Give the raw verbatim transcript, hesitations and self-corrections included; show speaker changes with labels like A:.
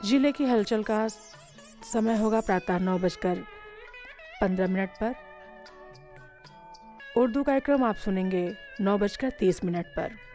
A: जिले की हलचल का समय होगा प्रातः नौ बजकर पंद्रह मिनट पर। उर्दू कार्यक्रम आप सुनेंगे नौ बजकर तीस मिनट पर।